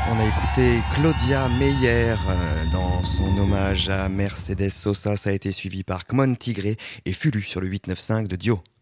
On a écouté Claudia Meyer dans son hommage à Mercedes Sosa. Ça a été suivi par Kmon Tigré et Fulu sur le 895 de Dio.